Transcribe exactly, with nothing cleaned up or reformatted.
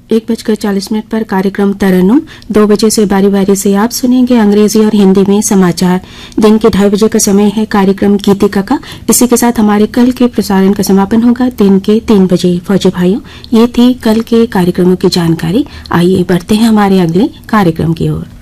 एक बजकर चालीस मिनट पर कार्यक्रम तरन्नुम। दो बजे से बारी बारी से आप सुनेंगे अंग्रेजी और हिंदी में समाचार। दिन के ढाई बजे का समय है कार्यक्रम गीतिका का। इसी के साथ हमारे कल के प्रसारण का समापन होगा दिन के तीन बजे। फौजी भाइयों, ये थी कल के कार्यक्रमों की जानकारी। आइए बढ़ते हैं हमारे अगले कार्यक्रम की ओर।